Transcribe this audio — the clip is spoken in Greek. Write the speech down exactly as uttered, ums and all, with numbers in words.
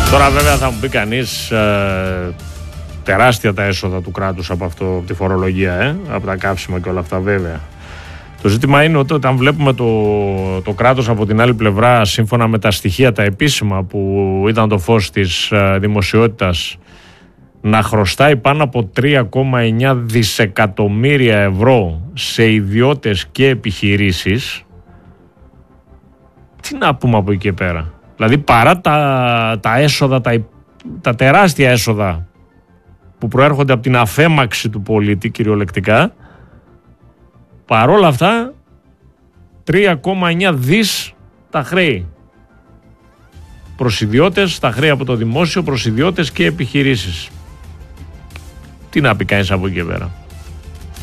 Τώρα βέβαια θα μου πει κανείς ε, τεράστια τα έσοδα του κράτους από αυτό, από τη φορολογία, ε, από τα κάψιμα και όλα αυτά βέβαια. Το ζήτημα είναι ότι όταν βλέπουμε το, το κράτος από την άλλη πλευρά, σύμφωνα με τα στοιχεία τα επίσημα που ήταν το φως της ε, δημοσιότητας, να χρωστάει πάνω από τρία κόμμα εννιά δισεκατομμύρια ευρώ σε ιδιώτες και επιχειρήσεις, τι να πούμε από εκεί και πέρα. Δηλαδή παρά τα, τα έσοδα, τα, τα τεράστια έσοδα που προέρχονται από την αφέμαξη του πολίτη κυριολεκτικά, παρόλα αυτά τρία κόμμα εννιά δις τα χρέη προς ιδιώτες, τα χρέη από το δημόσιο προς ιδιώτες και επιχειρήσεις. Τι να πει κανείς από εκεί και πέρα.